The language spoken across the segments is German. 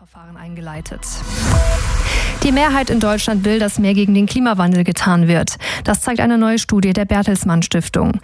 Verfahren eingeleitet. Die Mehrheit in Deutschland will, dass mehr gegen den Klimawandel getan wird. Das zeigt eine neue Studie der Bertelsmann Stiftung.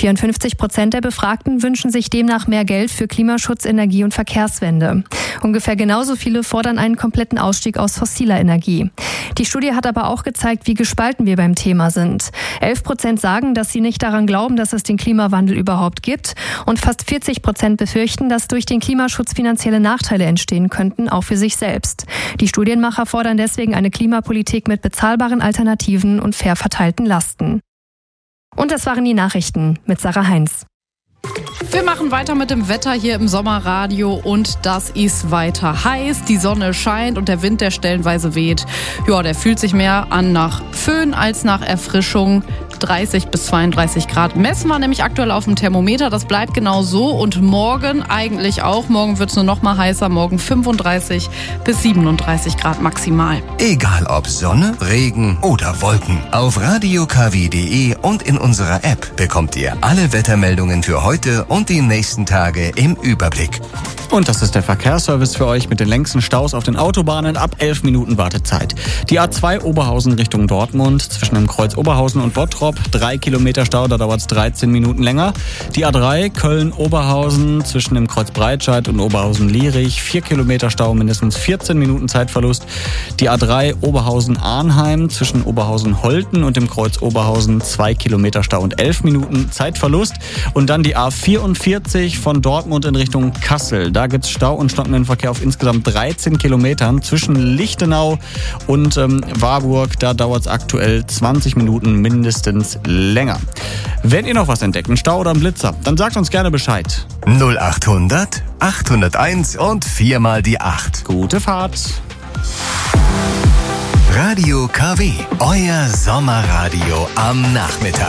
54% der Befragten wünschen sich demnach mehr Geld für Klimaschutz, Energie- und Verkehrswende. Ungefähr genauso viele fordern einen kompletten Ausstieg aus fossiler Energie. Die Studie hat aber auch gezeigt, wie gespalten wir beim Thema sind. 11% sagen, dass sie nicht daran glauben, dass es den Klimawandel überhaupt gibt. Und fast 40% befürchten, dass durch den Klimaschutz finanzielle Nachteile entstehen könnten, auch für sich selbst. Die Studienmacher fordern deswegen eine Klimapolitik mit bezahlbaren Alternativen und fair verteilten Lasten. Und das waren die Nachrichten mit Sarah Heinz. Wir machen weiter mit dem Wetter hier im Sommerradio und das ist weiter heiß. Die Sonne scheint und der Wind, der stellenweise weht, ja, der fühlt sich mehr an nach Föhn als nach Erfrischung. 30 bis 32 Grad messen wir nämlich aktuell auf dem Thermometer. Das bleibt genau so und morgen eigentlich auch. Morgen wird es nur noch mal heißer. Morgen 35 bis 37 Grad maximal. Egal ob Sonne, Regen oder Wolken. Auf radiokw.de und in unserer App bekommt ihr alle Wettermeldungen für heute und die nächsten Tage im Überblick. Und das ist der Verkehrsservice für euch mit den längsten Staus auf den Autobahnen ab 11 Minuten Wartezeit. Die A2 Oberhausen Richtung Dortmund zwischen dem Kreuz Oberhausen und Bottrop 3 Kilometer Stau, da dauert es 13 Minuten länger. Die A3 Köln-Oberhausen zwischen dem Kreuz Breitscheid und Oberhausen-Lierich 4 Kilometer Stau, mindestens 14 Minuten Zeitverlust. Die A3 Oberhausen-Arnheim zwischen Oberhausen-Holten und dem Kreuz Oberhausen 2 Kilometer Stau und 11 Minuten Zeitverlust. Und dann die A44 von Dortmund in Richtung Kassel. Da gibt es Stau und stockenden Verkehr auf insgesamt 13 Kilometern zwischen Lichtenau und Warburg. Da dauert es aktuell 20 Minuten mindestens länger. Wenn ihr noch was entdeckt, einen Stau oder einen Blitzer, dann sagt uns gerne Bescheid. 0800 801 und 4 mal die 8. Gute Fahrt. Radio KW, euer Sommerradio am Nachmittag.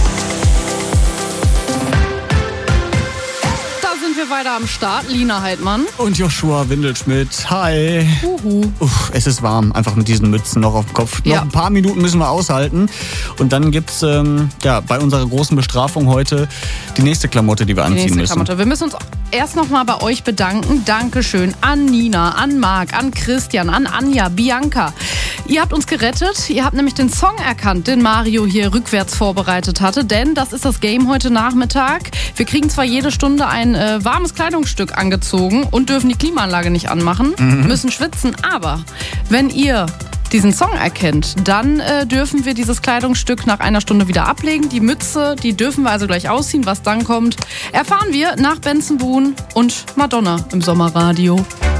Wir weiter am Start. Lina Heidmann. Und Joshua Windelschmidt. Hi. Es ist warm, einfach mit diesen Mützen noch auf dem Kopf. Ja. Noch ein paar Minuten müssen wir aushalten. Und dann gibt's bei unserer großen Bestrafung heute die nächste Klamotte, die wir anziehen müssen. Klamotte. Wir müssen uns erst noch mal bei euch bedanken. Dankeschön an Nina, an Marc, an Christian, an Anja, Bianca. Ihr habt uns gerettet. Ihr habt nämlich den Song erkannt, den Mario hier rückwärts vorbereitet hatte. Denn das ist das Game heute Nachmittag. Wir kriegen zwar jede Stunde ein warmes Kleidungsstück angezogen und dürfen die Klimaanlage nicht anmachen, müssen schwitzen. Aber wenn ihr diesen Song erkennt, dann dürfen wir dieses Kleidungsstück nach einer Stunde wieder ablegen. Die Mütze, die dürfen wir also gleich ausziehen. Was dann kommt, erfahren wir nach Benson Boone und Madonna im Sommerradio.